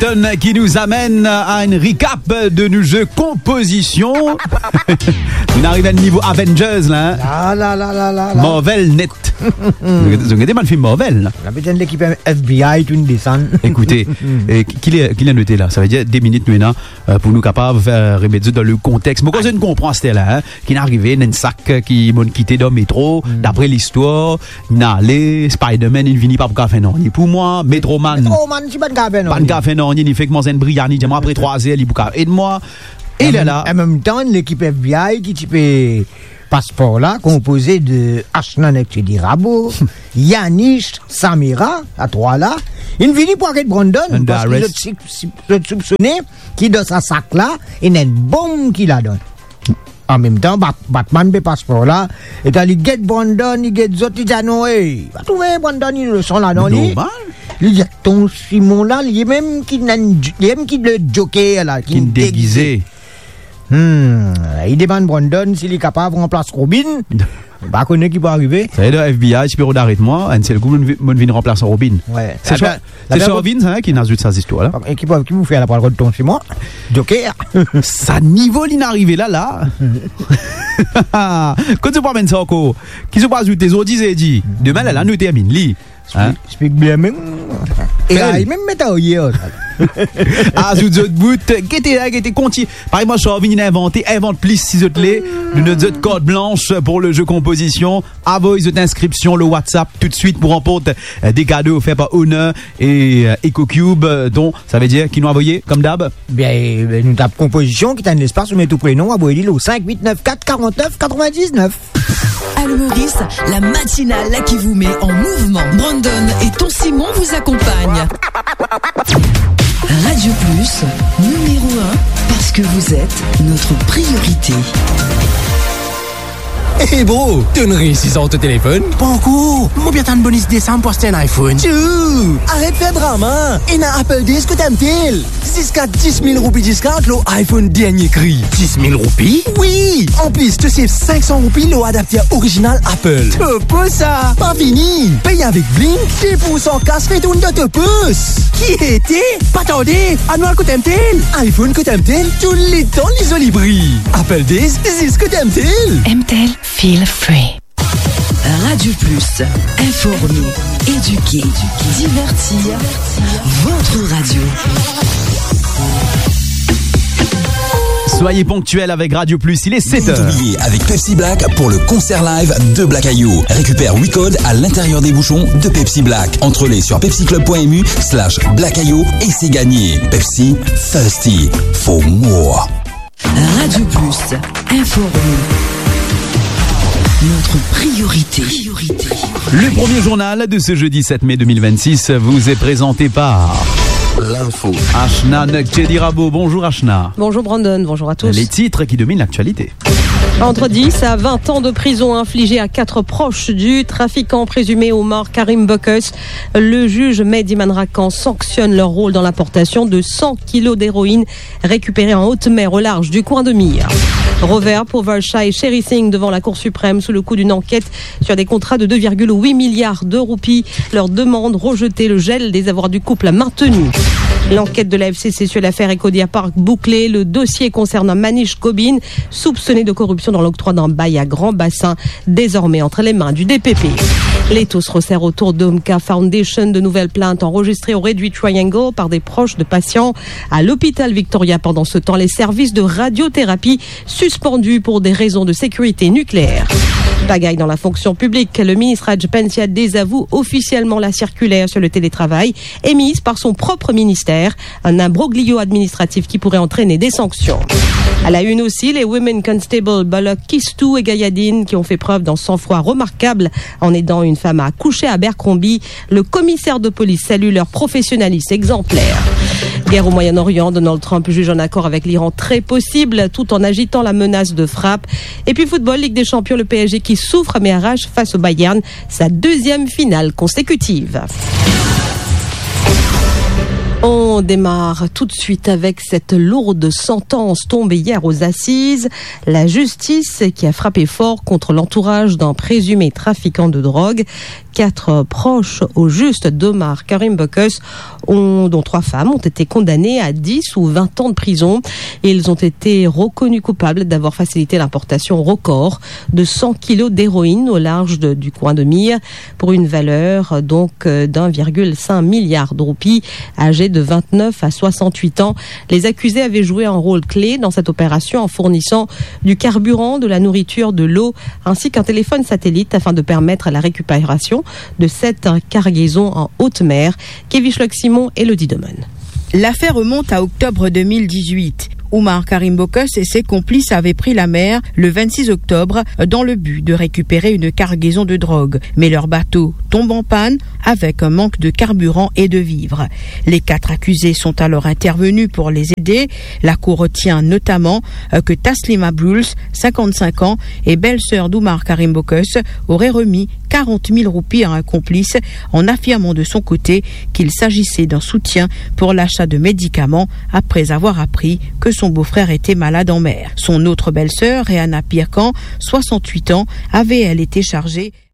Clapton qui nous amène à un recap de nos jeux composition. On arrive à un niveau Avengers là. Marvel net. Vous regardez mal le film Marvel là. La besoin de l'équipe FBI tout une descente. Écoutez, qui l'a noté là? Ça veut dire des minutes maintenant pour nous capables de faire remettre dans le contexte. Mais quand je ne comprends c'était là, hein, qui est arrivé dans un sac qui m'a quitté dans le métro. D'après l'histoire, il a allé Spider-Man il finit pas pour café non. Pour moi, Metroman c'est pas de café non. Pas de café non, il fait que moi c'est un brillant, il dit moi après 3 heures il bouca aide-moi. Et il est là. En même temps, l'équipe FBI qui type passeport là, composé de Ashna Nekchedirabo, Yanis, Samira, à 3 là, il finit pour arrêter Brandon, parce que le soupçonné qui dans sa sac là, il y a une bombe qui la donne. En même temps, Batman peut passeport là, et quand il get Brandon, il get d'autres, il dit non, va trouver Brandon, il le sent là dans lui. Il dit ton Simon là, il y a même qui le joker là, qui est déguisé. Il demande Brandon s'il est capable de remplacer Robin. Bah, connaît qui peut arriver. Ça veut dire FBI, je peux d'arrêter-moi, c'est le coup de venir remplacer Robin. Ouais. C'est Robin, ça, qui n'a pas cette histoire là. Et qui vous fait la parole de ton Simon? Joker. Ça niveau l'inarrivé là. Quand tu promènes ça encore, qui se passe sur tes autres, dit, demain là, nous termine, lit. Speak bien même. Et là, il même met à hier. Ah, sous d'autres bouts, qui était conti. Par exemple, je suis revenu invente plus si autres les, de notre code blanche pour le jeu composition. Avoyez votre inscription, le WhatsApp, tout de suite pour remporter des cadeaux offerts par Honor et EcoCube, dont ça veut dire qu'ils nous envoyé, comme d'hab. Bien, nous tapons composition, qui t'a un espace, on met tout prénom, envoyez-le au 5894 49 99. Allô Maurice, la matinale qui vous met en mouvement. Brandon et ton Simon vous accompagnent. Radio Plus, numéro 1, parce que vous êtes notre priorité. Hey bro, tu ne réussis ton téléphone? Pas encore. Moi bien t'as une bonus décembre pour acheter un iPhone. Arrête de faire drama. Et n'a Apple Days que t'aimes-t-il? Jusqu'à 10 000 roupies discount, le iPhone dernier cri. 10 000 roupies? Oui. En plus, tu sais 500 roupies, le adapté original Apple. Te pousse ça. Pas fini. Paye avec Blink, 10% casse retourne de te pousse. Qui était? Pas attendez. Annuel que t'aimes-t-il? iPhone que t'aimes-t-il? Tous les temps, les olibris. Apple Days, c'est ce que t'aimes-t-il? Aime-t-elle? Feel free. Radio Plus, informer, éduquer, divertir, votre radio. Soyez ponctuels avec Radio Plus, il est 7h. Avec Pepsi Black pour le concert live de Black Ayou. Récupère 8 codes à l'intérieur des bouchons de Pepsi Black. Entre-les sur pepsiclub.mu/Black Ayou et c'est gagné. Pepsi, thirsty for more. Radio Plus, informer. Notre priorité. Le premier journal de ce jeudi 7 mai 2026 vous est présenté par l'info. Ashna Nekchedirabo. Bonjour Ashna. Bonjour Brandon, bonjour à tous. Les titres qui dominent l'actualité. Entre 10 à 20 ans de prison infligés à 4 proches du trafiquant présumé au mort Karim Bokes. Le juge Mehdi Manrakan sanctionne leur rôle dans l'importation de 100 kilos d'héroïne récupérée en haute mer au large du coin de Mire. Revers pour Varsha et Sherry Singh devant la Cour suprême sous le coup d'une enquête sur des contrats de 2,8 milliards de roupies. Leur demande rejeter le gel des avoirs du couple maintenu. L'enquête de la FCC sur l'affaire Ecodia Park bouclée. Le dossier concernant Manish Gobin, soupçonné de corruption dans l'octroi d'un bail à grand bassin, désormais entre les mains du DPP. L'étau se resserre autour d'Omka Foundation. De nouvelles plaintes enregistrées au Red Triangle par des proches de patients à l'hôpital Victoria. Pendant ce temps, les services de radiothérapie suspendus pour des raisons de sécurité nucléaire. Bagaille dans la fonction publique. Le ministre Raj Pensia désavoue officiellement la circulaire sur le télétravail émise par son propre ministère. Un imbroglio administratif qui pourrait entraîner des sanctions. À la une aussi, les Women Constable Balok Kistou et Gayadine qui ont fait preuve d'un sang-froid remarquable en aidant une femme à accoucher à Abercrombie. Le commissaire de police salue leur professionnalisme exemplaire. Guerre au Moyen-Orient, Donald Trump juge un accord avec l'Iran très possible tout en agitant la menace de frappe. Et puis football, Ligue des Champions, le PSG qui souffre mais arrache face au Bayern sa 2e finale consécutive. On démarre tout de suite avec cette lourde sentence tombée hier aux assises. La justice qui a frappé fort contre l'entourage d'un présumé trafiquant de drogue. 4 proches au juste d'Omar Karim Bokos, dont 3 femmes, ont été condamnées à 10 ou 20 ans de prison. Et ils ont été reconnus coupables d'avoir facilité l'importation record de 100 kilos d'héroïne au large du coin de Mire pour une valeur donc d'1,5 milliard de roupies, âgés de 29 à 68 ans. Les accusés avaient joué un rôle clé dans cette opération en fournissant du carburant, de la nourriture, de l'eau, ainsi qu'un téléphone satellite afin de permettre la récupération de cette cargaison en haute mer. Kevin Schlock-Simon et Elodie Demen. L'affaire remonte à octobre 2018. Omar Karim Bokos et ses complices avaient pris la mer le 26 octobre dans le but de récupérer une cargaison de drogue. Mais leur bateau tombe en panne avec un manque de carburant et de vivres. Les 4 accusés sont alors intervenus pour les aider. La cour retient notamment que Taslima Bruls, 55 ans, et belle-sœur d'Omar Karim Bokos, aurait remis 40 000 roupies à un complice en affirmant de son côté qu'il s'agissait d'un soutien pour l'achat de médicaments après avoir appris que son beau-frère était malade en mer. Son autre belle-sœur, Réana Pirkan, 68 ans, avait elle été chargée